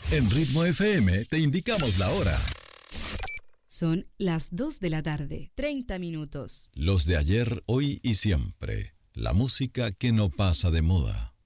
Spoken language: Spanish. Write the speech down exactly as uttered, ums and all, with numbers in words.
En Ritmo F M te indicamos la hora. Son las dos de la tarde, treinta minutos. Los de ayer, hoy y siempre. La música que no pasa de moda.